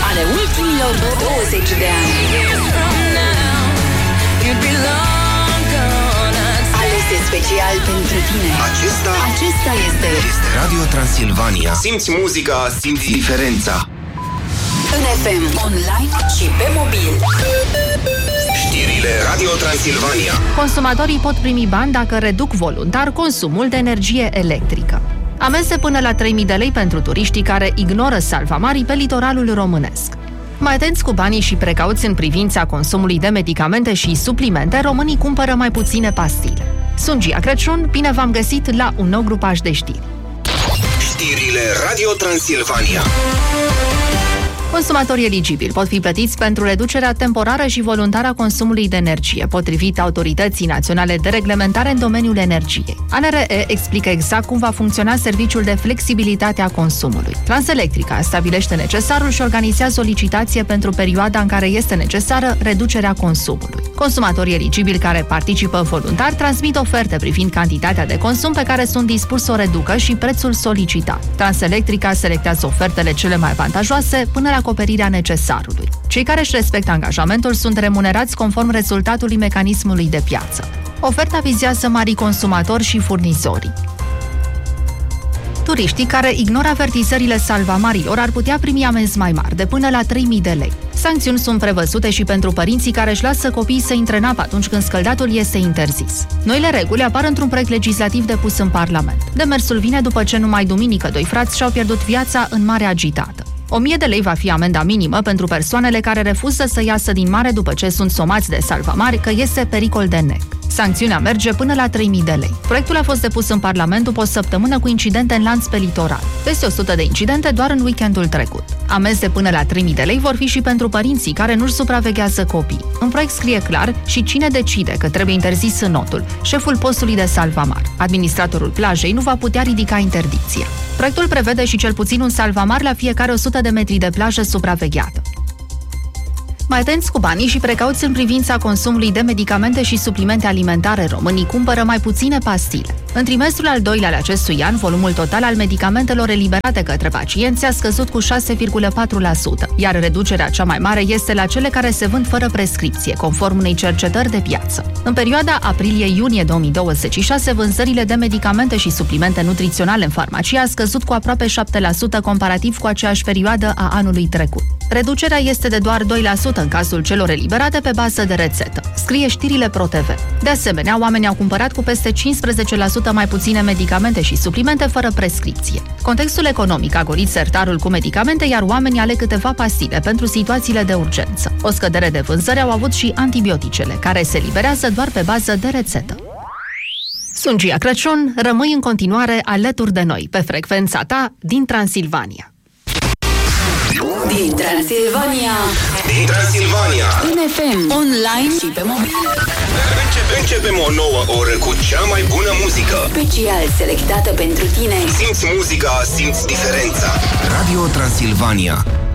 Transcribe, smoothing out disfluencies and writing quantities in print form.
ale ultimilor 20 de ani. Alese special pentru tine. Acesta este Radio Transilvania. Simți muzica, simți diferența. în FM, online și pe mobil. Știrile Radio Transilvania. Consumatorii pot primi bani dacă reduc voluntar consumul de energie electrică. Amenzi până la 3.000 de lei pentru turiștii care ignoră salvamarii pe litoralul românesc. Mai atenți cu banii și precauți în privința consumului de medicamente și suplimente, românii cumpără mai puține pastile. Sunt Gia Crăciun, bine v-am găsit la un nou grupaj de știri. Știrile Radio Transilvania. Consumatorii eligibili pot fi plătiți pentru reducerea temporară și voluntară a consumului de energie, potrivit Autorității Naționale de Reglementare în domeniul energiei. ANRE explică exact cum va funcționa serviciul de flexibilitate a consumului. Transelectrica stabilește necesarul și organizează o licitație pentru perioada în care este necesară reducerea consumului. Consumatorii eligibili care participă voluntar transmit oferte privind cantitatea de consum pe care sunt dispuși să o reducă și prețul solicitat. Transelectrica selectează ofertele cele mai avantajoase până la acoperirea necesarului. Cei care își respectă angajamentul sunt remunerați conform rezultatului mecanismului de piață. Oferta vizează marii consumatori și furnizorii. Turiștii care ignoră avertizările salvamarilor ar putea primi amenzi mai mari, de până la 3.000 de lei. Sancțiuni sunt prevăzute și pentru părinții care își lasă copiii să intre în apă atunci când scăldatul este interzis. Noile reguli apar într-un proiect legislativ depus în Parlament. Demersul vine după ce numai duminică 2 frați și-au pierdut viața în mare agitată. 1.000 de lei va fi amenda minimă pentru persoanele care refuză să iasă din mare după ce sunt somați de salvamari că este pericol de nec. Sancțiunea merge până la 3.000 de lei. Proiectul a fost depus în Parlament după o săptămână cu incidente în lanț pe litoral. Peste 100 de incidente doar în weekendul trecut. Amenzi de până la 3.000 de lei vor fi și pentru părinții care nu-și supraveghează copiii. În proiect scrie clar și cine decide că trebuie interzis înotul, șeful postului de salvamar. Administratorul plajei nu va putea ridica interdicția. Proiectul prevede și cel puțin un salvamar la fiecare 100 de metri de plajă supravegheată. Mai atenți cu banii și precauți în privința consumului de medicamente și suplimente alimentare, românii cumpără mai puține pastile. În trimestrul al doilea al acestui an, volumul total al medicamentelor eliberate către pacienți a scăzut cu 6,4%, iar reducerea cea mai mare este la cele care se vând fără prescripție, conform unei cercetări de piață. În perioada aprilie-iunie 2026, vânzările de medicamente și suplimente nutriționale în farmacie a scăzut cu aproape 7% comparativ cu aceeași perioadă a anului trecut. Reducerea este de doar 2% în cazul celor eliberate pe bază de rețetă, scrie știrile ProTV. De asemenea, oamenii au cumpărat cu peste 15% mai puține medicamente și suplimente fără prescripție. Contextul economic a golit sertarul cu medicamente, iar oamenii aleg câteva pastile pentru situațiile de urgență. O scădere de vânzări au avut și antibioticele, care se eliberează doar pe bază de rețetă. Sunt Gia Crăciun, rămâi în continuare alături de noi, pe frecvența ta din Transilvania. Din Transilvania. În FM, online și pe mobil. Începem o nouă oră cu cea mai bună muzică. Special selectată pentru tine. Simți muzica, simți diferența. Radio Transilvania.